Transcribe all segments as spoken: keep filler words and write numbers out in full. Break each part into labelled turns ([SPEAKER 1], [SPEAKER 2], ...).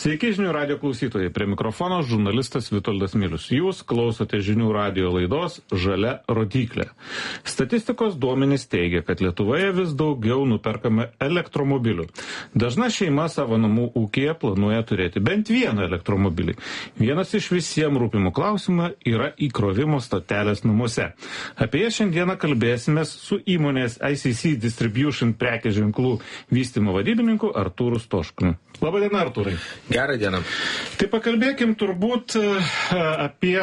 [SPEAKER 1] Sveiki žinių radio klausytojai, prie mikrofono žurnalistas Vitoldas Milius. Jūs klausote žinių radio laidos Žalia rodyklė. Statistikos duomenys teigia, kad Lietuvoje vis daugiau nuperkame elektromobilių. Dažna šeima savo namų ūkyje planuoja turėti bent vieną elektromobilį. Vienas iš visiems rūpimų klausimų yra įkrovimo stotelės namuose. Apie jas šiandieną kalbėsime su įmonės I C C Distribution prekės ženklų vystymo vadybininku Artūru Stoškumi. Labadiena, Artūrai.
[SPEAKER 2] Gerą dieną.
[SPEAKER 1] Tai pakalbėkim turbūt apie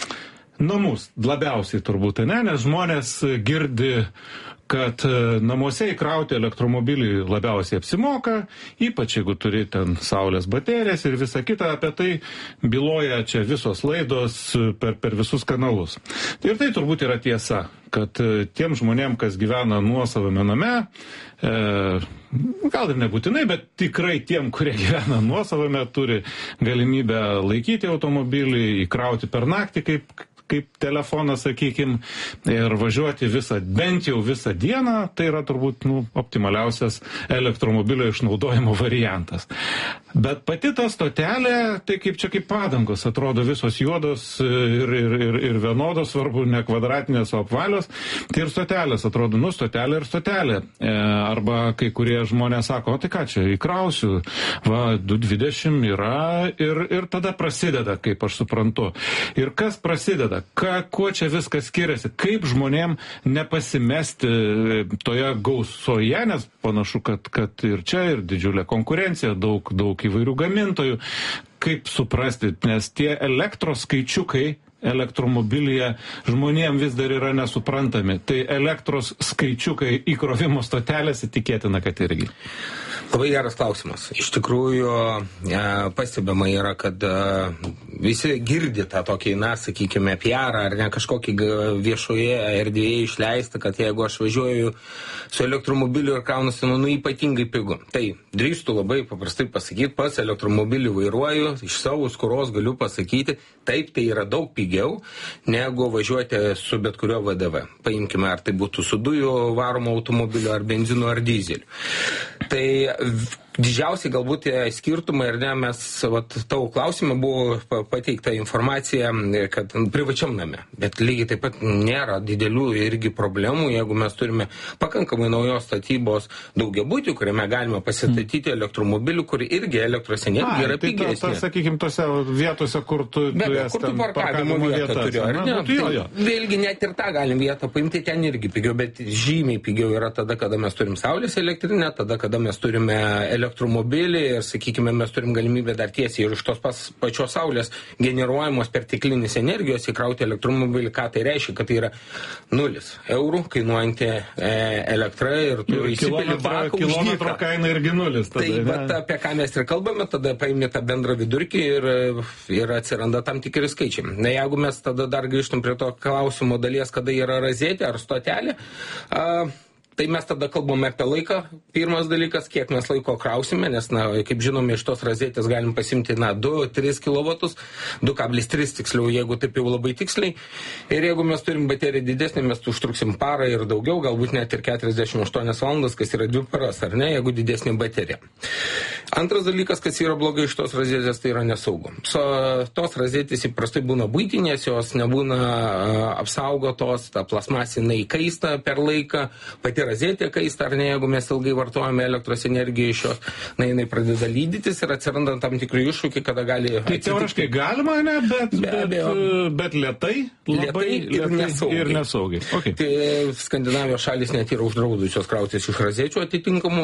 [SPEAKER 1] namus, labiausiai turbūt, ne? Nes žmonės girdi, kad namuose įkrauti elektromobilį labiausiai apsimoka, ypač jeigu turi ten saulės baterijas ir visa kita, apie tai byloja čia visos laidos per, per visus kanalus. Ir tai turbūt yra tiesa, kad tiem žmonėm, kas gyvena nuosavame name, e, gal ir nebūtinai, bet tikrai tiem, kurie gyvena nuosavame, turi galimybę laikyti automobilį, įkrauti per naktį kaip kaip telefoną, sakykim, ir važiuoti visą, bent jau visą dieną, tai yra turbūt nu, optimaliausias elektromobilio išnaudojimo variantas. Bet pati ta stotelė, tai kaip čia kaip padangos, atrodo visos juodos ir, ir, ir, ir vienodos, svarbu, ne kvadratinės, o apvalios. Tai ir stotelės atrodo, nu, stotelė ir stotelė. E, arba kai kurie žmonės sako, o tai ką čia, įkrausiu, va, du dvidešimt yra ir, ir tada prasideda, kaip aš suprantu. Ir kas prasideda? Ka, kuo čia viskas skiriasi? Kaip žmonėm nepasimesti toje gausoje, nes panašu, kad, kad ir čia ir didžiulė konkurencija, daug, daug įvairių gamintojų. Kaip suprasti, nes tie elektros skaičiukai elektromobilyje žmonėm vis dar yra nesuprantami. Tai elektros skaičiukai įkrovimo stotelėse tikėtina, kad irgi.
[SPEAKER 2] Labai geras klausimas. Iš tikrųjų, e, pastebima yra, kad e, visi girdi tą tokį, na, sakykime, P R ar ne kažkokį viešoje erdvėje išleistą, kad jeigu aš važiuoju su elektromobiliu ir kraunusi, nu, nu, ypatingai pigu. Tai drįstu labai paprastai pasakyti, pats elektromobilį vairuoju, iš savo skuros galiu pasakyti, taip, tai yra daug pigiau, negu važiuoti su bet kurio V D V. Paimkime, ar tai būtų su dujų varomo automobiliu, ar benzinu, ar dizeliu. Tai didžiausiai galbūt skirtumai, ir ne, mes, vat, tavo klausime buvo pateikta informacija, kad privačiam name, bet lygiai taip pat nėra didelių irgi problemų, jeigu mes turime pakankamai naujos statybos daugiabutį, kuriame galime pasistatyti elektromobilių, kur irgi elektros energija yra
[SPEAKER 1] tai
[SPEAKER 2] pigesnė.
[SPEAKER 1] Tai, sakykime, tose vietose, kur tu turės
[SPEAKER 2] kur tu
[SPEAKER 1] ten
[SPEAKER 2] parkavimo vietą turiu, ar ne?
[SPEAKER 1] Tai, jo, jo.
[SPEAKER 2] Vėlgi net ir tą galim vietą paimti, ten irgi pigiau, bet žymiai pigiau yra tada, kada mes turim saulės elektrinę, tada, kada mes turime elektromobilį ir, sakykime, mes turim galimybę dar tiesiai ir iš tos pas, pačios saulės generuojamos perteklinės energijos įkrauti elektromobilį. Ką tai reiškia? Kad tai yra nulis eurų kainuojanti e, elektra ir tu įsipili baką už
[SPEAKER 1] kilometro kaina irgi nulis. Tada,
[SPEAKER 2] tai bet apie ką mes ir kalbame, tada paimė tą bendrą vidurkį ir, ir atsiranda tam tikri skaičiai. Na, jeigu mes tada dar grįžtum prie to klausimo dalies, kada yra razetė ar stotelė, a, tai mes tada kalbame apie laiką. Pirmas dalykas, kiek mes laiko krausime, nes, na, kaip žinome, iš tos razetės galim pasimti, na, du tris kilovatus, du kablelis tris tiksliau, jeigu taip jau labai tiksliai. Ir jeigu mes turim bateriją didesnį, mes užtruksim parą ir daugiau, galbūt net ir keturiasdešimt aštuonias valandas, kas yra dvi paras, ar ne, jeigu didesnė baterija. Antras dalykas, kas yra blogai iš tos razetės, tai yra nesaugu. So, tos razetės įprastai būna buitinės, jos nebūna uh, apsaugotos, ta plasmasinė įkaista per laiką, pati razetė kaista, ar ne, jeigu mes ilgai vartojame elektros energiją iš jos, na, jinai pradeda lydytis ir atsiranda tam tikrų iššūkių, kada gali...
[SPEAKER 1] Tai teoriškai galima, ne, bet,
[SPEAKER 2] be,
[SPEAKER 1] bet, bet lietai, labai
[SPEAKER 2] lietai ir
[SPEAKER 1] lietai
[SPEAKER 2] nesaugiai.
[SPEAKER 1] Ir nesaugiai. Okay.
[SPEAKER 2] Tai Skandinavijos šalis net yra uždraudusios krautis iš razečių atitinkamų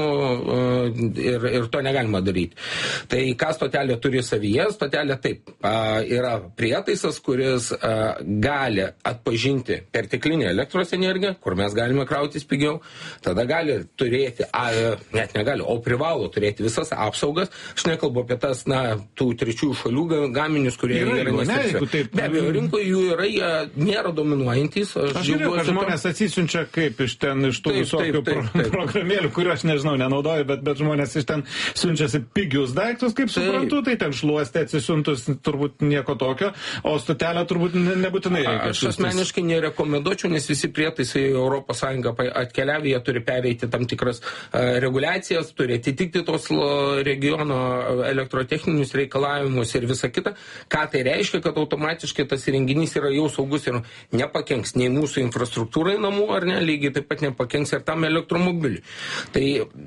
[SPEAKER 2] ir, ir to negalima daryti. Tai ką stotelė turi savyje? Stotelė taip, yra prietaisas, kuris gali atpažinti perteklinę elektros energiją, kur mes galime krautis pigiau. Tada gali turėti, a, net negali, o privalo turėti visas apsaugas. Aš nekalbu apie tas, na, tų trečiųjų šalių gaminius, kurie yra, yra nesertifikuoti. Be abejo, rinkoje jų yra, jie nėra dominuojantys. Aš,
[SPEAKER 1] aš žiūrėjau, kad žmonės atsisiunčia kaip iš ten, iš tų
[SPEAKER 2] taip,
[SPEAKER 1] visokių
[SPEAKER 2] taip, taip, taip.
[SPEAKER 1] programėlių, kurių aš nežinau, nenaudoju, bet, bet žmonės iš ten siunčia siunčiasi pigius daiktus, kaip tai, suprantu, tai ten šluostė atsisiuntus turbūt nieko tokio, o stotelę turbūt nebūtinai reikia.
[SPEAKER 2] Aš asmeniškai nerekomenduočiau, nes visi prietaisai Europos Sąjungą atkeliavę, jie turi pereiti tam tikras uh, reguliacijas, turi atitikti tos regiono elektrotechninius reikalavimus ir visą kitą. Ką tai reiškia, kad automatiškai tas įrenginys yra jau saugus ir nepakenks nei mūsų infrastruktūrai namų, ar ne, lygiai taip pat nepakenks ir tam elektromobiliui. Tai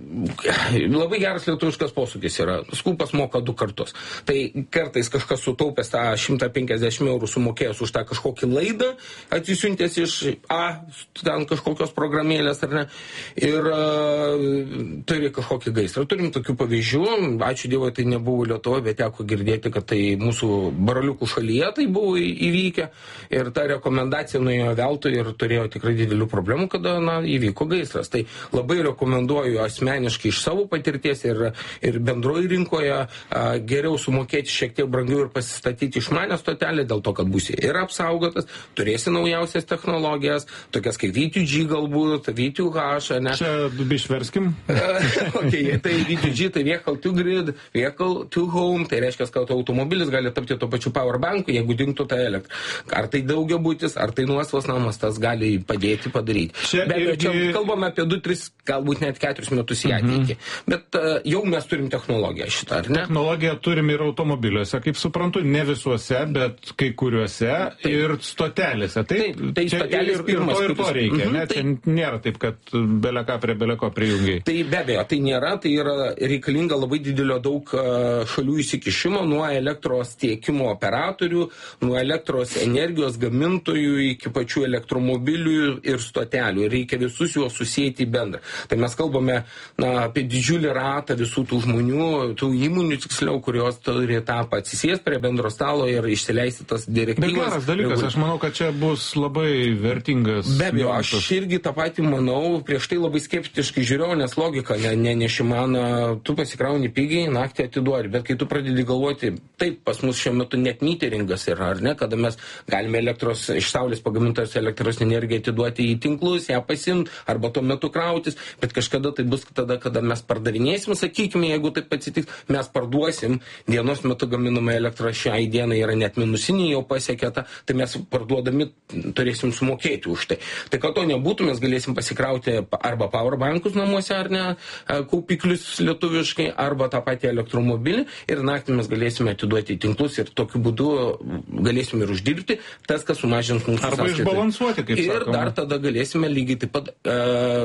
[SPEAKER 2] labai geras lietuviškas posūkis yra. Skūpas moka du kartus. Tai kartais kažkas sutaupęs tą šimtą penkiasdešimt eurų sumokėjęs už tą kažkokį laidą, atsisiuntęs iš A, ten kažkokios programėlės, ar ne, ir uh, turi kažkokį gaisrą. Turim tokių pavyzdžių. Ačiū Dievui, tai nebuvo Lietuvoje, bet teko girdėti, kad tai mūsų baraliukų šalyje tai buvo įvykę ir ta rekomendacija nuėjo veltui ir turėjo tikrai didelių problemų, kada na, įvyko gaisras. Tai labai rekomenduoju asmeniškai iš savo patirties ir, ir bendroji rinkoje a, geriau sumokėti šiek tiek brangiau ir pasistatyti išmanę stotelę, dėl to, kad būsi ir apsaugotas, turėsi naujausias technologijas, tokias kaip V two G galbūt, V two H, ne?
[SPEAKER 1] Čia išverskim.
[SPEAKER 2] Okay, tai V two G, tai vehicle to grid, vehicle to home, tai reiškia, kad automobilis gali tapti to pačiu powerbanku, jeigu dingtų tą elektrą. Ar tai daugiabutis, ar tai nuosavas namas, tas gali padėti padaryti.
[SPEAKER 1] Čia,
[SPEAKER 2] Bet irgi... čia kalbame apie du tris, galbūt net keturis metus į ateitį. Mhm. Bet uh, jau mes turim technologiją šitą, ar ne?
[SPEAKER 1] Technologiją turim ir automobiliuose, kaip suprantu, ne visuose, bet kai kuriuose taip. Ir stotelėse. Taip,
[SPEAKER 2] taip tai
[SPEAKER 1] čia
[SPEAKER 2] stotelės
[SPEAKER 1] ir,
[SPEAKER 2] pirmas.
[SPEAKER 1] Ir to, ir to reikia, mhm, ne? Čia tai... nėra taip, kad beleką prie beleko prijungiai.
[SPEAKER 2] Tai be abejo, tai nėra, tai yra reikalinga labai didelio daug šalių įsikišimo nuo elektros tiekimo operatorių, nuo elektros energijos gamintojų iki pačių elektromobilių ir stotelių. Reikia visus juos susijęti į bendrą. Tai mes kalbame na, apie didžiulį ratą visų tų žmonių, tų įmonių tiksliau, kurios turi tą atsisės prie bendro stalo ir išsileisti tas direktyvas.
[SPEAKER 1] Bet geras dalykas, aš manau, kad čia bus labai vertingas.
[SPEAKER 2] Be abejo, aš irgi tą patį manau, prieš tai labai skeptiškai žiūrėjau, nes logika ne, ne, nešimana, tu pasikrauni pigiai, naktį atiduodi, bet kai tu pradedi galvoti, taip, pas mus šiuo metu net meteringas yra, ar ne, kada mes galime elektros, iš saulės pagamintos elektros energiją atiduoti į tinklus, ją pasimti, arba tuo metu krautis, bet kažkada tai bus tada, kada mes pardavinėsim, sakykime, jeigu taip atsitiks, mes parduosim, dienos metu gaminama elektra šiai dienai yra net minusinė, jau pasiekė tą, tai mes parduodami turėsim sumokėti už tai. Tai kad to nebūtų, mes galėsim pasikrauti arba powerbankus namuose, ar ne, kaupiklius lietuviškai, arba tą patį elektromobilį ir naktį mes galėsime atiduoti į tinklus ir tokiu būdu galėsime ir uždirbti tas, kas sumažins mūsų
[SPEAKER 1] arba
[SPEAKER 2] sąskaitą.
[SPEAKER 1] Išbalansuoti, kaip
[SPEAKER 2] ir
[SPEAKER 1] sakoma.
[SPEAKER 2] Dar tada galėsime lygiai taip pat e,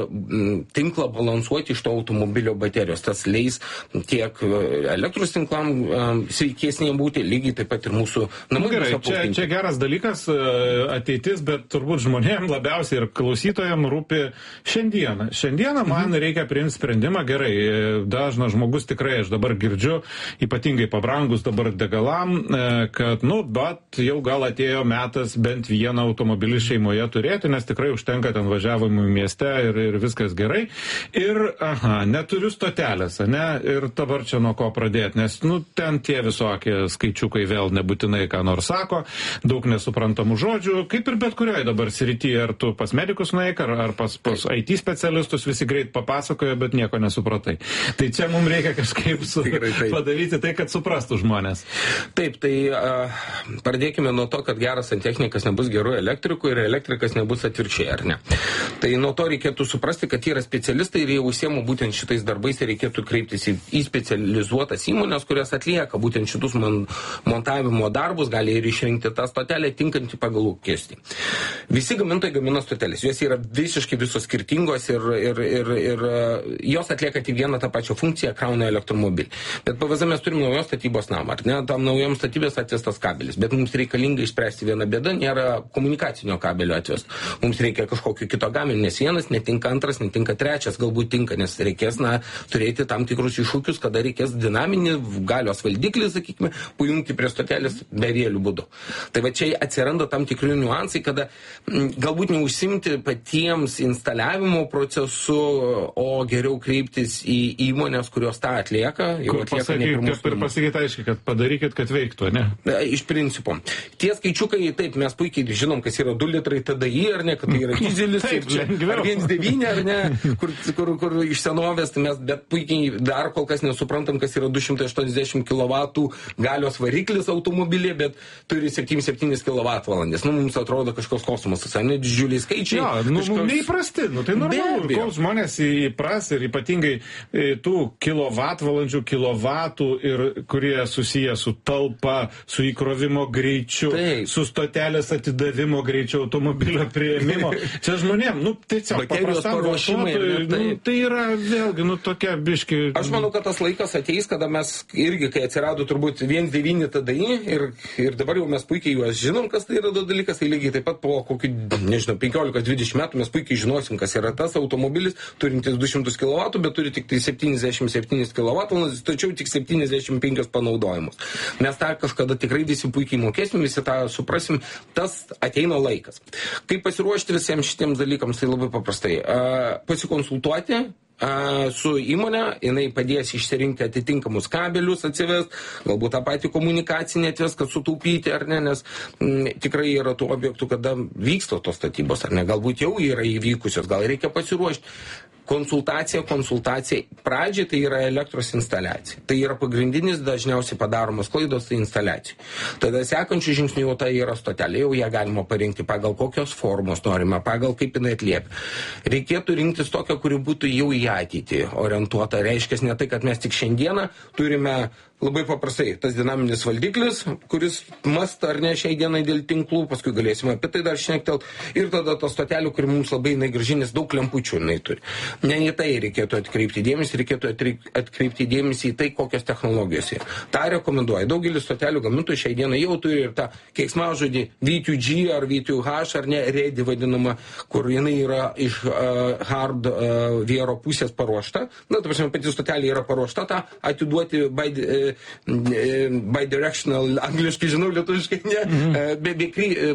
[SPEAKER 2] tinklą balansuoti iš to automobilio baterijos. Tas leis tiek elektros tinklam e, sveikesniem būti, lygiai taip pat ir mūsų namų.
[SPEAKER 1] Gerai, čia, čia geras dalykas, ateitis, bet turbūt žmonėms labiausiai ir klausytojams rūpi šiandieną. Šiandieną man mhm. reikia priimti sprendimą, gerai, dažnas žmogus tikrai, aš dabar girdžiu, ypatingai pabrangus dabar degalam, kad, nu, bet jau gal atėjo metas bent vieną automobilį šeimoje turėti, nes tikrai užtenka ten važiavimų į mieste ir, ir viskas gerai. Ir, aha, neturiu stotelės, ne, ir dabar čia nuo ko pradėti, nes, nu, ten tie visokie skaičiukai vėl nebūtinai ką nors sako, daug nesuprantamų žodžių, kaip ir bet kurioje dabar srityje, ar tu pas medikus nueik, ar, ar pas, pas I T specialistus, visi greit papasakoja, bet nieko nesupratai. Tai čia mums reikia kažkaip su, Tikrai, padaryti tai, kad suprastų žmonės.
[SPEAKER 2] Taip, tai uh, pradėkime nuo to, kad geras santechnikas nebus gerų elektrikų ir elektrikas nebus atvirkščiai, ar ne. Tai nuo to reikėtų suprasti, kad yra specialistai ir jie užsiema būtent šitais darbais ir reikėtų kreiptis į, į specializuotas įmonės, kurios atlieka būtent šitus mon, montavimo darbus, gali ir išrinkti tą stotelę tinkantį pagal lūkestį. Visi gamintojai gamina stotelės, jos yra visiškai visos skirtingos ir, ir, ir, ir jos atlieka tik vieną tą pačią funkciją, krauna elektromobilį. Bet P V Z mes turim naujos statybos namą, ar ne, tam naujom statybės atvestas kabelis, bet mums reikalinga išspręsti vieną bėdą, nėra komunikacinio kabelio atvest. Mums reikia kažkokio kito gaminio, nes vienas netinka, antras netinka, trečias galbūt tinka, nes reikės, na, turėti tam tikrus iššūkius, kada reikės dinaminį galios valdiklį, sakykime, pajungti prie stotelės bevėlių būdu. Tai va čia atsiranda tam tikri niuansai, kada m, galbūt neužsimti patiems instaliavimo procesu, o geriau kreiptis į įmonės, kurios tą atlieka.
[SPEAKER 1] Kur pasakyti, ir pasakyti aiškiai, kad padarykit, kad veiktų, ne?
[SPEAKER 2] Iš principo. Tie skaičiukai, taip, mes puikiai žinom, kas yra du litrai T D I, ar ne, kad tai yra dizelis, ar viens devyni, ar ne, kur, kur, kur iš senovės, tai mes bet puikiai dar kol kol kas nesuprantam, kas yra du šimtai aštuoniasdešimt kilovatų galios variklis automobilė, bet turi septyni septyni kilovatvalandės. Nu, mums atrodo kažkoks kosmosas, ne didžiuliai skaičiai.
[SPEAKER 1] Jo, nu,
[SPEAKER 2] kažkoks...
[SPEAKER 1] neįprasti, nu, tai normalu, kol žmonės įpras ir ypatingai tų kilovatvalandžių, kilovatų, ir kurie susiję su talpa, su įkrovimo greičiu, Taip. su stotelės atidavimo greičiu, automobilio prieimimo. Čia žmonėm, nu, tiesiog paprastam vartotojui, nu, tai yra vėlgi, nu, tokia biški...
[SPEAKER 2] Aš manau, kad tas laikas ateis, kada mes irgi, kai atsirado turbūt vienas devyni T D I ir, ir dabar jau mes puikiai juos žinom, kas tai yra dalykas, tai lygiai taip pat po kokių, nežinau, penkiolika dvidešimt metų mes puikiai žinosim, kas yra tas automobilis, turintis du šimtus kilovatų, bet turi tik tai septyniasdešimt septyni kilovatvalandės, tačiau tik septyniasdešimt penki panaudojimus. Mes tą kažkada tikrai visi puikiai mokėsim, visi tą suprasim, tas ateina laikas. Kaip pasiruošti visiems šitiems dalykams, tai labai paprastai. Pasikonsultuoti su įmonė, jinai padės išsirinkti atitinkamus kabelius, atsivest, galbūt tą patį komunikacinį atvest, kad sutaupyti ar ne, nes m, tikrai yra tų objektų, kada vyksta tos statybos, ar ne, galbūt jau yra įvykusios, gal reikia pasiruošti. Konsultacija, konsultacija. Pradžiai tai yra elektros instaliacija. Tai yra pagrindinis, dažniausiai padaromos klaidos, tai instaliacija. Tada sekančių žingsnių jau tai yra stotelė, jau ją galima parinkti pagal kokios formos norime, pagal kaip jinai atliepia. Reikėtų rinktis tokią, kuri būtų jau į ateitį orientuota. Reiškia ne tai, kad mes tik šiandieną turime labai paprastai tas dinaminis valdiklis, kuris masta ar ne šiai dienai dėl tinklų, paskui galėsime apie tai dar šnektelt, ir tada to stotelių, kuri mums labai negražinės, daug lempučių jinai turi. Ne į tai reikėtų atkreipti dėmesį, reikėtų atkreipti dėmesį į tai, kokios technologijos yra. Ta rekomenduoja. Daugelis stotelių gamintojų šiai dienai jau turi ir tą keiksmažodį V two G ar V two H ar ne, ready vadinama, kur jinai yra iš uh, hard uh, viero pusės paruošta. Na, ta prasme, pati stotelė yra paruošta tą atiduoti by, uh, bidirectional, angliškai žinau, lietuviškai ne, mm-hmm. be, be,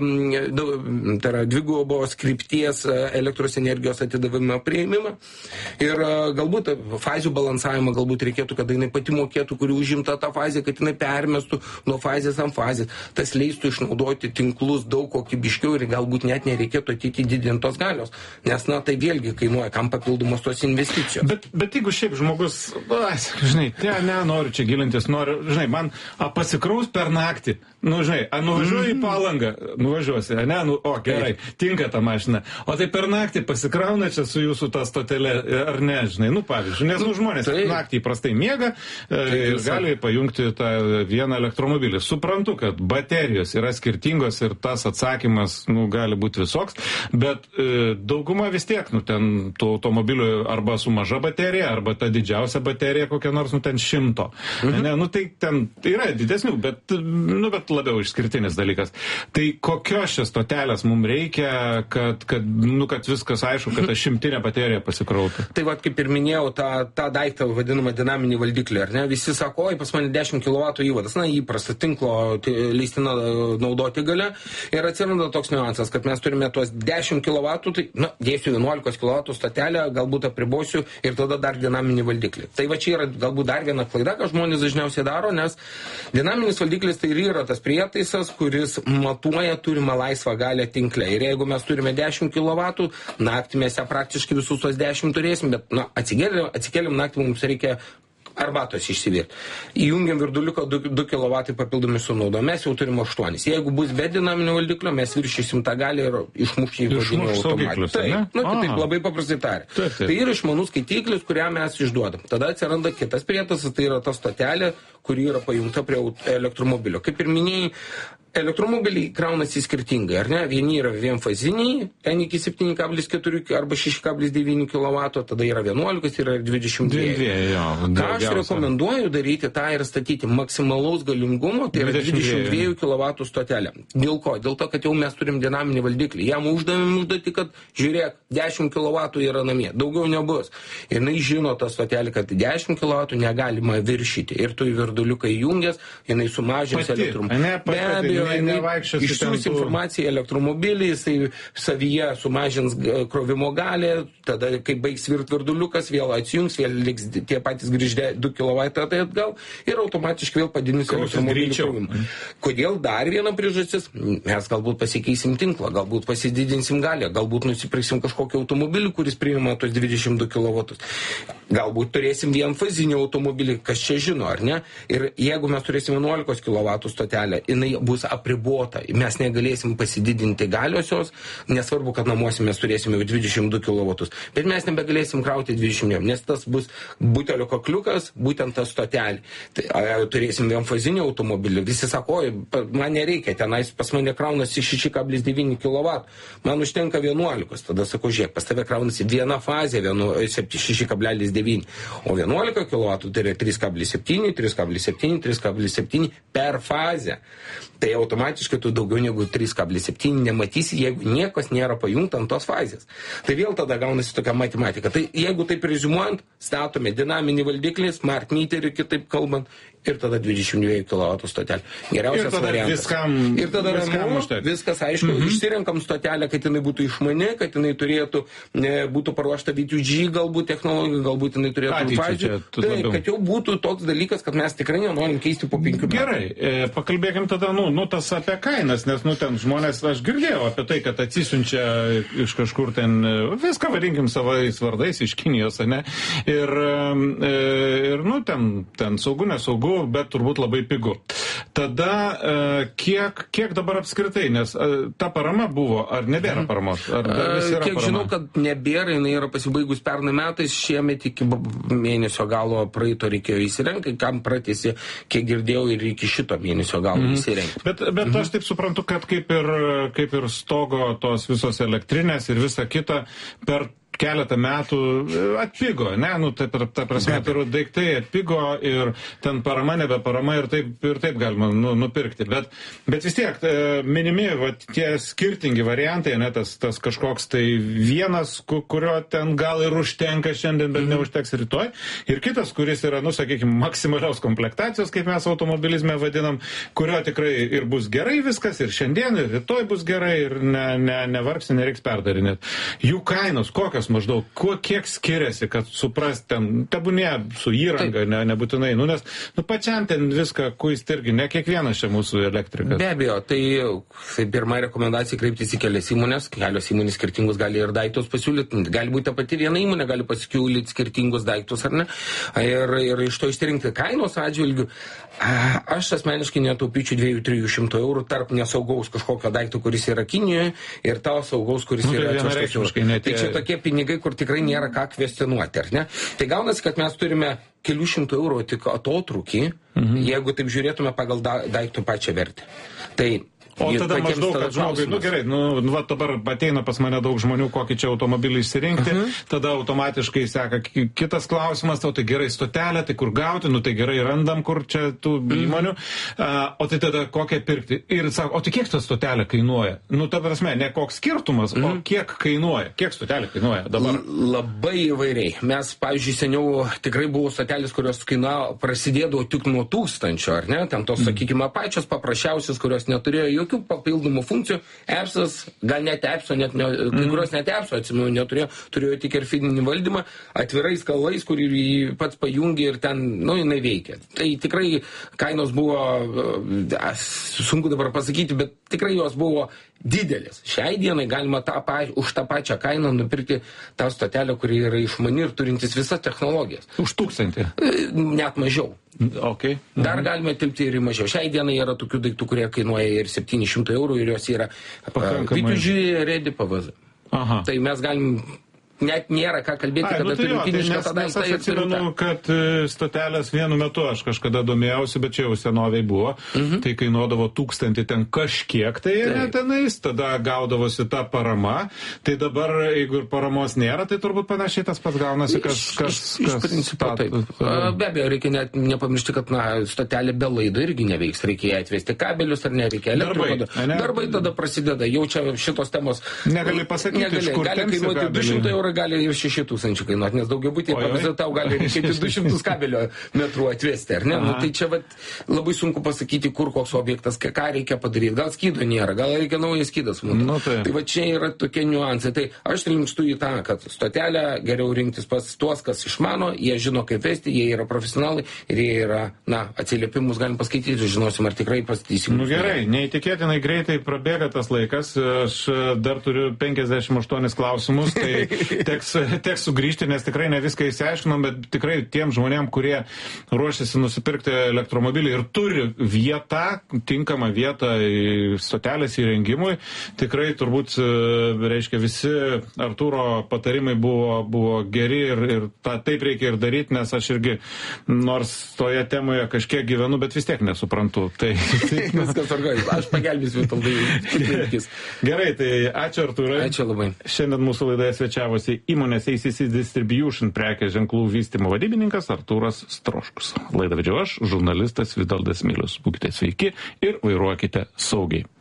[SPEAKER 2] tai yra dvigubos krypties elektros energijos atidavimą prieimimą ir galbūt fazių balansavimą galbūt reikėtų, kad jinai pati mokėtų, kuri užimta tą fazę, kad jinai permestų nuo fazės ant fazės. Tas leistų išnaudoti tinklus daug kokybiškiau ir galbūt net nereikėtų atiti didintos galios, nes na tai vėlgi kainuoja, kam papildomos tos investicijos.
[SPEAKER 1] Bet, bet jeigu šiaip žmogus, ai, žinai, te, ne, noriu čia gilintis, noriu, žinai, man a, pasikraus per naktį, nu, žinai, a, nuvažiuoju į Palangą, nuvažiuosi, ne, nu, o, gerai, tinka ta mašina, o tai per naktį pasikrauna čia su jūsų ta stotelė, ar ne, žinai, nu, pavyzdžiui, nes, nu, žmonės tai naktį įprastai miega e, ir gali pajungti tą vieną elektromobilį. Suprantu, kad baterijos yra skirtingos ir tas atsakymas, nu, gali būti visoks, bet e, dauguma vis tiek, nu, ten tų automobilių arba su maža baterija, arba ta didžiausia baterija kokia nors, nu, ten šimto. Mhm. Ne, nu, tai ten yra didesnių, bet, nu, bet labiau išskirtinis dalykas. Tai kokios šios stotelės mums reikia, kad, kad, nu, kad viskas aišku, kad ta šimtinė baterija pasikrautų?
[SPEAKER 2] Tai va, kaip ir minėjau, tą, tą daiktą vadinamą dinaminį valdiklį, ar ne? Visi sako, oi, pas mane dešimt kilovatų įvadas, na, įprasta tinklo leistina naudoti gale. Ir atsiranda toks niuansas, kad mes turime tuos dešimt kilovatų, tai, na, dėsiu vienuolika kilovatų stotelę, galbūt apribosiu ir tada dar dinaminį valdiklį. Tai va, čia yra galbūt dar viena klaida, ką žmonės dažniausiai daro, nes dinaminis valdiklis tai yra tas prietaisas, kuris matuoja turimą laisvą galę tinkle. Ir jeigu mes turime dešimt kilovatų, naktį mes ją praktiškai visus tos dešimt turėsim, bet na, atsikėlim, atsikėlim naktį mums reikia arbatos išsivirti. Įjungiam virduliuką du kilovatai papildomi sunaudo. Mes jau turim aštuonis. Jeigu bus be dinaminio valdiklio, mes viršysim tą galį ir išmušim į vadinimą automatiką. Taip, nu, tai taip labai paprastai tarė. Taip, taip. Tai yra išmanus skaitiklis, kurią mes išduodam. Tada atsiranda kitas prietaisas, tai yra ta stotelė, kuri yra pajungta prie elektromobilio. Kaip ir minėjai, elektromobiliai kraunasi skirtingai, ar ne? Vieni yra vienfaziniai, ten iki septyni kablelis keturi arba šeši kablelis devyni kilovatų, tada yra vienuolika, yra dvidešimt dviejų. Ką aš rekomenduoju daryti, tą ir statyti maksimalaus galingumo, tai yra dvidešimt dviejų kilovatų stotelė. Dėl ko? Dėl to, kad jau mes turim dinaminį valdiklį. Jam uždavėm užduoti, kad žiūrėk, dešimt kilovatų yra namie, daugiau nebus. Ir jinai žino tą stotelį, kad dešimt kilovatų negalima viršyti. Ir tu į virduliuką įjungęs, jinai sumažins elektromobilį.
[SPEAKER 1] Be abejo,
[SPEAKER 2] jinai išsiųs informaciją elektromobilį, jisai savyje sumažins krovimo galę, tada kai baigs virt virduliukas, vėl atsijungs, vėl liks tie patys grįždė du kilovatai atgal ir automatiškai vėl padidins elektromobilių krovimą. Kodėl dar viena priežastis? Mes galbūt pasikeisim tinklą, galbūt pasididinsim galę, galbūt nusipirksim kažkokį automobilį, kuris priima tos dvidešimt du kilovatus. Galbūt turėsim vienfazinį automobilį, kas čia žino, ar ne? Ir jeigu mes turėsim vienuolikos kilovatų stotelę, jinai bus apribota. Mes negalėsim pasididinti galiosios, nesvarbu, kad namuose mes turėsime jau dvidešimt du kilovatus, bet mes nebegalėsim krauti dvidešimt, nes tas bus butelio kakliukas, būtent ta stotelė. Tai, a, turėsim vienfazinį automobilį. Visi sako, man nereikia, tenais pas mane kraunasi šeši kablelis devyni kilovatų, man užtenka vienuolikos. Tada sako, žiūrėk, pas tave kraunasi viena fazė, šeši kablelis devyni, o vienuolika kilovatų tai yra trys kablelis septyni, trys kablelis septyni, trys kablelis septyni per fazę. Tai automatiškai tu daugiau negu trys kablelis septyni nematysi, jeigu niekas nėra pajungta ant tos fazės. Tai vėl tada gaunasi tokia matematika. Tai jeigu taip reziumuojant, statome dinaminį valdiklį, smart meterį, kitaip kalbant, ir tada dvidešimt dviejų kilovatų stotelė. Geriausias variantas.
[SPEAKER 1] Viskam,
[SPEAKER 2] ir tada ramu, viskas aišku, mm-hmm. išsirenkam stotelę, kad jinai būtų išmani, kad jinai turėtų, ne, būtų paruošta V two G galbūt technologija, galbūt jinai turėtų pavyzdžiui. Tai, kad jau būtų toks dalykas, kad mes tikrai nenorim keisti po penkių metų.
[SPEAKER 1] Gerai, e, pakalbėkim tada, nu, nu, tas apie kainas, nes, nu, ten žmonės, aš girdėjau apie tai, kad atsisiunčia iš kažkur ten, viską vadinkim savais vardais iš Kinijos, ne? Ir, e, ir nu, ten, ten saugu, nesaugu, bet turbūt labai pigu. Tada kiek, kiek dabar apskritai, nes ta parama buvo, ar nebėra paramos? Ar
[SPEAKER 2] Kiek
[SPEAKER 1] parama?
[SPEAKER 2] žinau, kad nebėra, jinai yra pasibaigus pernai metais, šiemet iki mėnesio galo praeito reikėjo įsirengti, kam pratėsi, kiek girdėjau, ir iki šito mėnesio galo mm. įsirengti.
[SPEAKER 1] Bet, bet mm. aš taip suprantu, kad kaip ir, kaip ir stogo tos visos elektrinės ir visa kita per keletą metų atpigo, ne, nu, ta, ta prasme, ir daiktai atpigo ir ten parama, nebe parama ir taip, ir taip galima nu, nupirkti, bet, bet vis tiek minimi, va, tie skirtingi variantai, ne, tas, tas kažkoks tai vienas, kurio ten gal ir užtenka šiandien, bet mm-hmm. neužteks rytoj, ir kitas, kuris yra, nu, sakykime, maksimalios komplektacijos, kaip mes automobilizme vadinam, kurio tikrai ir bus gerai viskas, ir šiandien, ir rytoj bus gerai, ir ne, ne, nevargsi, nereiks perdarinėti. Jų kainos kokios maždaug, kuo kiek skiriasi, kad suprast ten, tebūnė su įranga, ne, nebūtinai, nu, nes, nu, pačiam ten viską kuist irgi, ne kiekvienas čia mūsų elektrikas.
[SPEAKER 2] Be abejo, tai, tai pirma rekomendacija kreiptis į kelias įmonės, kelios įmonės skirtingus gali ir daiktus pasiūlyti, gali būti ta pati viena įmonė, gali pasiūlyti skirtingus daiktus, ar ne, ir, ir iš to išsirinkti kainos atžvilgių. Aš asmeniškai netaupyčiau dviejų trijų šimtų eurų tarp nesaugaus kažkokio daikto, kuris yra Kinijoje, ir tavo saugaus, kuris nu, yra atvežtas. Tai čia tokie pinigai, kur tikrai nėra ką kvestionuoti, ar ne? Tai gaunasi, kad mes turime kelių šimtų eurų tik atotrūkį, mhm. jeigu taip žiūrėtume pagal da, daiktų pačią vertę. Tai
[SPEAKER 1] O tada maždaug, kad žmogui, nu gerai, nu, va, dabar ateina pas mane daug žmonių, kokį čia automobilį išsirinkti, uh-huh. tada automatiškai seka kitas klausimas, o tai gerai stotelė, tai kur gauti, nu tai gerai randam, kur čia tų uh-huh. įmonių, uh, o tai tada kokią pirkti. Ir sako, o tai kiek ta stotelė kainuoja? Nu, ta prasme, ne koks skirtumas, uh-huh. o kiek kainuoja? Kiek stotelė kainuoja dabar?
[SPEAKER 2] L- labai įvairiai. Mes, pavyzdžiui, seniau tikrai buvo stotelės, kurios kainavo, prasidėdavo tik nuo tūkstančio, ar ne? Ten tos, uh-huh. sakykime, pačios paprasčiausios, kurios neturėjo jokių papildomų funkcijų, appsas, gal net appso, net ne, kai kurios net appso, atsimenu, neturėjo, turėjo tik ir fizinį valdymą, atvirais kalais, kurį pats pajungi ir ten, nu, jinai veikia. Tai tikrai kainos buvo, sunku dabar pasakyti, bet tikrai jos buvo didelis. Šiai dienai galima tą, už tą pačią kainą nupirkti tą stotelę, kuri yra išmani ir turintis visas technologijas.
[SPEAKER 1] Už tūkstantį?
[SPEAKER 2] Net mažiau.
[SPEAKER 1] Okay. Mhm.
[SPEAKER 2] Dar galime tilpti ir mažiau. Šiai dienai yra tokių daiktų, kurie kainuoja ir septyni šimtai eurų ir jos yra V two G Ready P V Z.
[SPEAKER 1] Aha.
[SPEAKER 2] Tai mes galim net nėra ką kalbėti,
[SPEAKER 1] Ai,
[SPEAKER 2] kada
[SPEAKER 1] nu, tai
[SPEAKER 2] turiu kinišką tą daiktą.
[SPEAKER 1] Aš atsimenu, kad stotelės vienu metu aš kažkada domėjausi, bet čia jau senoviai buvo, mhm. tai kainuodavo tūkstantį ten kažkiek tai yra tenais, tada gaudavosi ta parama, tai dabar, jeigu ir paramos nėra, tai turbūt panašiai tas pats gaunasi, kas... kas,
[SPEAKER 2] iš, kas iš principo, ta, taip. Be abejo, reikia net nepamiršti, kad na, stotelė be laido irgi neveiks, reikia atvesti kabelius ar nereikia elektrikodą. Darbai, ne? Darbai tada prasideda, jau čia šitos temos...
[SPEAKER 1] Negali pasakyti,
[SPEAKER 2] negali,
[SPEAKER 1] iš kur
[SPEAKER 2] gali kainuoti du šimtai eurų eurai gali ir šeši tūkstančiai kainuoti, nes daugiabutėje pavyzdžiui tau gali reikėti du šimtus kabelio metrų atvesti, ar ne? Nu, tai čia vat, labai sunku pasakyti, kur koks objektas, ką reikia padaryti. Gal skydo nėra, gal reikia naujas skydas.
[SPEAKER 1] Nu, tai
[SPEAKER 2] tai va čia yra tokie niuansai. Tai aš linkstu į tą, kad stotelę geriau rinktis pas tuos, kas išmano, jie žino, kaip vesti, jie yra profesionalai ir jie yra, na, atsiliepimus galim paskaityti, žinosim, ar tikrai pasiteisim.
[SPEAKER 1] Nu gerai, neįtikėtinai greitai prabėga tas laikas, aš dar turiu penkiasdešimt aštuonis klausimus, tai teks, teks sugrįžti, nes tikrai ne viską įsiaiškinom, bet tikrai tiem žmonėm, kurie ruošiasi nusipirkti elektromobilį ir turi vietą, tinkamą vietą stotelės įrengimui, tikrai turbūt, reiškia, visi Artūro patarimai buvo, buvo geri ir, ir ta, taip reikia ir daryti, nes aš irgi, nors toje temoje kažkiek gyvenu, bet vis tiek nesuprantu. Tai, tai
[SPEAKER 2] viskas tvarkoja, aš pagelbėsiu Vitoldai.
[SPEAKER 1] Gerai, tai ačiū Artūrai.
[SPEAKER 2] Ačiū labai.
[SPEAKER 1] Šiandien mūsų laidoje svečiavosi įmonės A C C Distribution prekės ženklų vystymo vadybininkas Artūras Stroškus. Laidą vedžiau aš, žurnalistas Vitoldas Milius. Būkite sveiki ir vairuokite saugiai.